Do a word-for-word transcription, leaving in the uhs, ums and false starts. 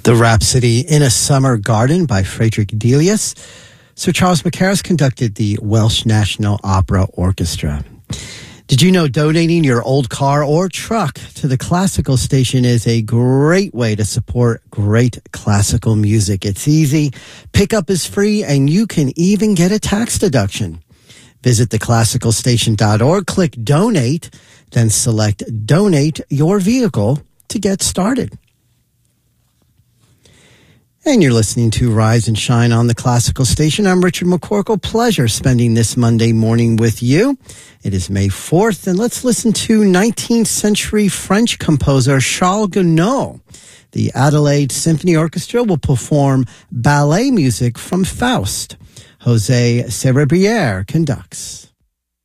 The Rhapsody in a Summer Garden by Frederick Delius. Sir Charles Mackerras conducted the Welsh National Opera Orchestra. Did you know donating your old car or truck to the classical station is a great way to support great classical music? It's easy, pickup is free, and you can even get a tax deduction. Visit the classical station dot org, click Donate, then select Donate Your Vehicle to get started. And you're listening to Rise and Shine on the Classical Station. I'm Richard McCorkle. Pleasure spending this Monday morning with you. It is May fourth, and let's listen to nineteenth century French composer Charles Gounod. The Adelaide Symphony Orchestra will perform ballet music from Faust. José Cerebriere conducts.